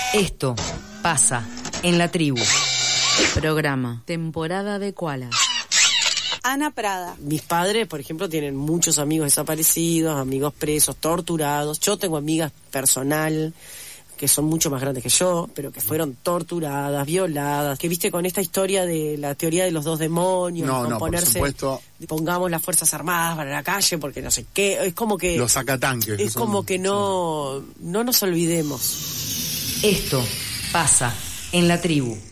Esto pasa en la tribu. Programa Temporada de Koala. Ana Prada. Mis padres, por ejemplo, tienen muchos amigos desaparecidos, amigos presos, torturados. Yo tengo amigas personal que son mucho más grandes que yo, pero que fueron torturadas, violadas, que viste con esta historia de la teoría de los dos demonios, No, ponerse, por supuesto. Pongamos las Fuerzas Armadas para la calle porque no sé qué, es como que los sacatanques. Es como que no nos olvidemos. Esto pasa en la tribu.